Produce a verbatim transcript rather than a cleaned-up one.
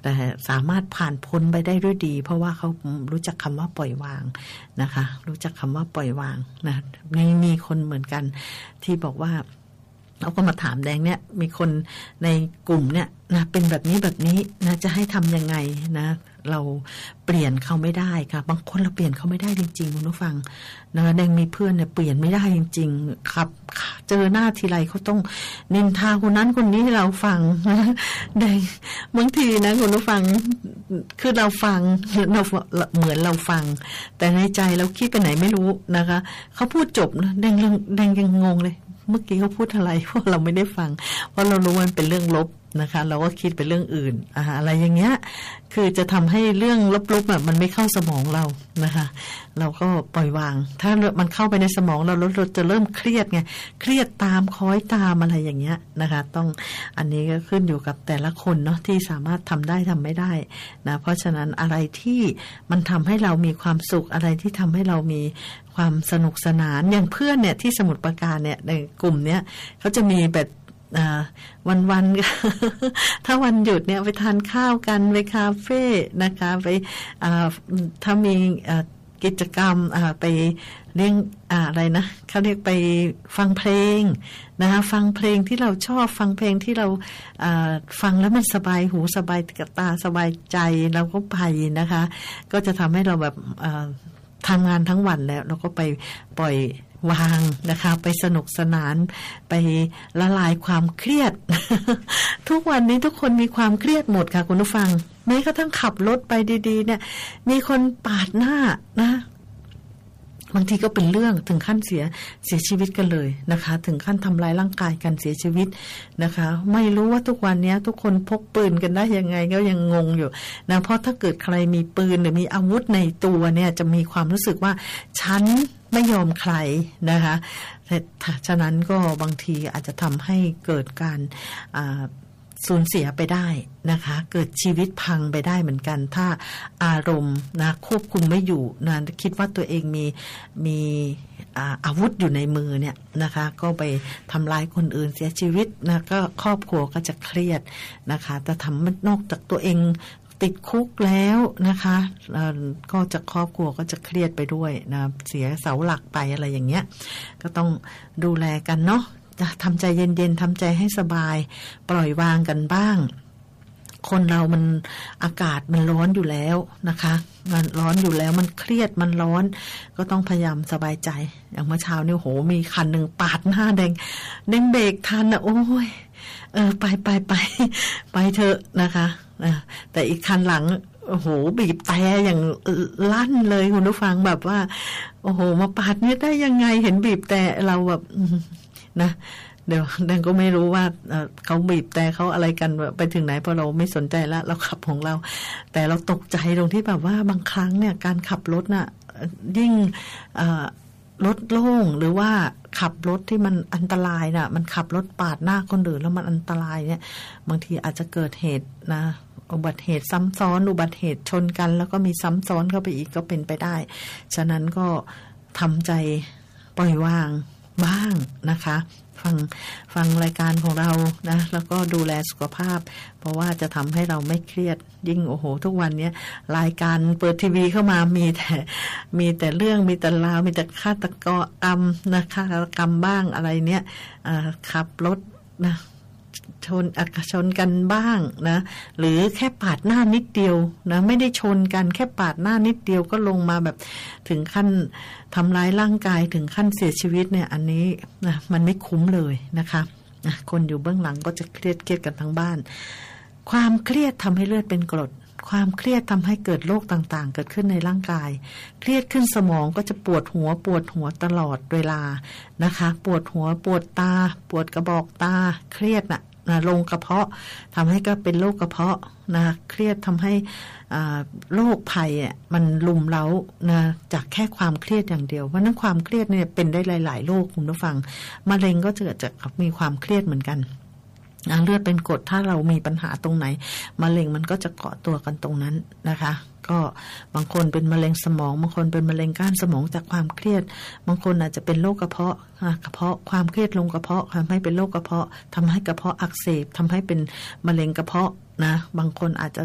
แต่สามารถผ่านพ้นไปได้ด้วยดีเพราะว่าเขารู้จักคำว่าปล่อยวางนะคะรู้จักคำว่าปล่อยวางนะมีมีคนเหมือนกันที่บอกว่าเราก็มาถามแดงเนี่ยมีคนในกลุ่มเนี่ยนะเป็นแบบนี้แบบนี้นะจะให้ทำยังไงนะเราเปลี่ยนเขาไม่ได้ค่ะบางคนเราเปลี่ยนเขาไม่ได้จริงๆคุณผู้ฟังนะแดงมีเพื่อนเนี่ยเปลี่ยนไม่ได้จริงๆครับเจอหน้าทีไรเขาต้องนินทาคนนั้นคนนี้ให้เราฟังแดงบางทีนะคุณผู้ฟังคือเราฟังเราเหมือนเราฟังแต่ในใจเราคิดไปไหนไม่รู้นะคะเขาพูดจบนะแดงแดงยังงงเลยเมื่อกี้เขาพูดอะไรเพราะเราไม่ได้ฟังเพราะเรารู้ว่ามันเป็นเรื่องลบนะคะเราก็คิดเป็นเรื่องอื่นอะอะไรอย่างเงี้ยคือจะทำให้เรื่องลบๆแบบมันไม่เข้าสมองเรานะคะเราก็ปล่อยวางถ้ามันเข้าไปในสมองเราเราจะเริ่มเครียดไงเครียดตามคอยตามอะไรอย่างเงี้ยนะคะต้องอันนี้ก็ขึ้นอยู่กับแต่ละคนเนาะที่สามารถทำได้ทำไม่ได้นะเพราะฉะนั้นอะไรที่มันทำให้เรามีความสุขอะไรที่ทำให้เรามีความสนุกสนานอย่างเพื่อนเนี่ยที่สมุทรปราการเนี่ยในกลุ่มเนี้ยเขาจะมีแบบวันวันถ้าวันหยุดเนี่ยไปทานข้าวกันไปคาเฟ่นะคะไปถ้ามีกิจกรรมไปเรียกอะไรนะเขาเรียกไปฟังเพลงนะคะฟังเพลงที่เราชอบฟังเพลงที่เราฟังแล้วมันสบายหูสบายตาสบายใจเราก็ไปนะคะก็จะทำให้เราแบบทำงานทั้งวันแล้วเราก็ไปปล่อยวางนะคะไปสนุกสนานไปละลายความเครียด ทุกวันนี้ทุกคนมีความเครียดหมดค่ะคุณผู้ฟังแม้กระทั่งขับรถไปดีๆเนี่ยมีคนปาดหน้านะบางทีก็เป็นเรื่องถึงขั้นเสียเสียชีวิตกันเลยนะคะถึงขั้นทำลายร่างกายกันเสียชีวิตนะคะไม่รู้ว่าทุกวันนี้ทุกคนพกปืนกันได้ยังไงก็ยังงงอยู่นะเพราะถ้าเกิดใครมีปืนหรือมีอาวุธในตัวเนี่ยจะมีความรู้สึกว่าฉันไม่ยอมใครนะคะแต่ฉะนั้นก็บางทีอาจจะทำให้เกิดการสูญเสียไปได้นะคะเกิดชีวิตพังไปได้เหมือนกันถ้าอารมณ์นะควบคุมไม่อยู่นะคิดว่าตัวเองมีมีอาวุธอยู่ในมือเนี่ยนะคะก็ไปทำร้ายคนอื่นเสียชีวิตนะก็ครอบครัวก็จะเครียดนะคะแต่ทำมันนอกจากตัวเองติดคุกแล้วนะคะก็จะครอบครัวก็จะเครียดไปด้วยนะเสียเสาหลักไปอะไรอย่างเงี้ยก็ต้องดูแลกันเนาะจะทำใจเย็นๆทำใจให้สบายปล่อยวางกันบ้างคนเรามันอากาศมันร้อนอยู่แล้วนะคะมันร้อนอยู่แล้วมันเครียดมันร้อนก็ต้องพยายามสบายใจอย่างเมื่อเช้าเนี่ยโหมีคันหนึ่งปาดหน้าแดงแดงเบรกทันอ่ะโอ้ยเออไปไปไปไปเถอะนะคะแต่อีกคันหลังโอ้โหบีบแต่อย่างลั่นเลยคุณผู้ฟังแบบว่าโอ้โหมาปาดเนี่ยได้ยังไงเห็นบีบแต่เราแบบนะเดี๋ยวแดงก็ไม่รู้ว่าเขาบีบแต่เขาอะไรกันไปถึงไหนเพราะเราไม่สนใจแล้วเราขับของเราแต่เราตกใจตรงที่แบบว่าบางครั้งเนี่ยการขับรถน่ะยิ่งรถโล่งหรือว่าขับรถที่มันอันตรายน่ะมันขับรถปาดหน้าคนอื่นแล้วมันอันตรายเนี่ยบางทีอาจจะเกิดเหตุนะอุบัติเหตุซ้ำซ้อนอุบัติเหตุชนกันแล้วก็มีซ้ำซ้อนเข้าไปอีกก็เป็นไปได้ฉะนั้นก็ทำใจปล่อยวางบ้างนะคะฟังฟังรายการของเรานะแล้วก็ดูแลสุขภาพเพราะว่าจะทำให้เราไม่เครียดยิ่งโอ้โหทุกวันนี้รายการเปิดทีวีเข้ามามีแต่มีแต่เรื่องมีแต่ราวมีแต่ฆาตกรรมนะฆาตกรรมบ้างอะไรเนี้ยขับรถนะชนอักชนกันบ้างนะหรือแค่ปาดหน้านิดเดียวนะไม่ได้ชนกันแค่ปาดหน้านิดเดียวก็ลงมาแบบถึงขั้นทำร้ายร่างกายถึงขั้นเสียชีวิตเนี่ยอันนี้นะมันไม่คุ้มเลยนะคะนะคนอยู่เบื้องหลังก็จะเครียดเครียดกันทั้งบ้านความเครียดทำให้เลือดเป็นกรดความเครียดทำให้เกิดโรคต่างๆเกิดขึ้นในร่างกายเครียดขึ้นสมองก็จะปวดหัวปวดหัวตลอดเวลานะคะปวดหัวปวดตาปวดกระบอกตาเครียดน่ะนะลงกระเพาะทำให้ก็เป็นโรคกระเพาะนะเครียดทำให้โรคภัยอ่ะมันลุมเล้านะจากแค่ความเครียดอย่างเดียวเพราะนั้นความเครียดเนี่ยเป็นได้หลายๆโรคคุณผู้ฟังมะเร็งก็จะจะมีความเครียดเหมือนกันเลือดเป็นกรดถ้าเรามีปัญหาตรงไหนมะเร็งมันก็จะเกาะตัวกันตรงนั้นนะคะก็บางคนเป็นมะเร็งสมองบางคนเป็นมะเร็งก้านสมองจากความเครียดบางคนอาจจะเป็นโรคกระเพาะกระเพาะความเครียดลงกระเพาะทำให้เป็นโรคกระเพาะทำให้กระเพาะอักเสบทำให้เป็นมะเร็งกระเพาะนะบางคนอาจจะ